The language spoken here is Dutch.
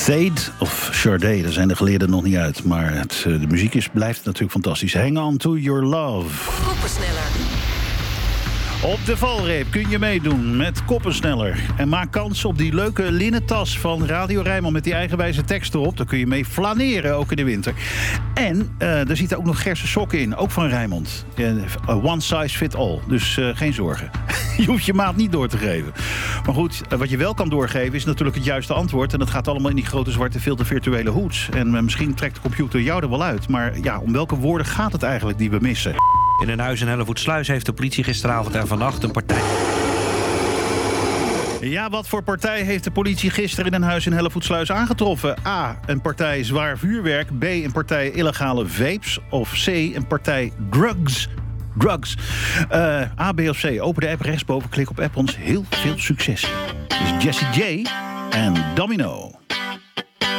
Sade of Sade, daar zijn de geleerden nog niet uit. Maar de muziek blijft natuurlijk fantastisch. Hang on to your love. Koppensneller. Op de valreep kun je meedoen met Koppensneller. En maak kans op die leuke linnen tas van Radio Rijnmond met die eigenwijze tekst erop. Daar kun je mee flaneren, ook in de winter. En er zitten ook nog Gerse sokken in, ook van Rijnmond. One size fit all, dus geen zorgen. Je hoeft je maat niet door te geven. Maar goed, wat je wel kan doorgeven is natuurlijk het juiste antwoord. En dat gaat allemaal in die grote zwarte filter virtuele hoeds. En misschien trekt de computer jou er wel uit. Maar ja, om welke woorden gaat het eigenlijk die we missen? In een huis in Hellevoetsluis heeft de politie gisteravond en vannacht een partij... Ja, wat voor partij heeft de politie gisteren in een huis in Hellevoetsluis aangetroffen? A, een partij zwaar vuurwerk. B, een partij illegale vapes. Of C, een partij drugs. A, B of C. Open de app rechtsboven, klik op app ons. Heel veel succes. Dit is Jessie J en Domino.